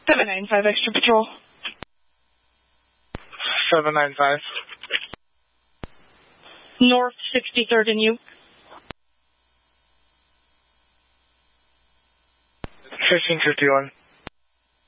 795 Extra Patrol. 795. North 63rd and U. 1551.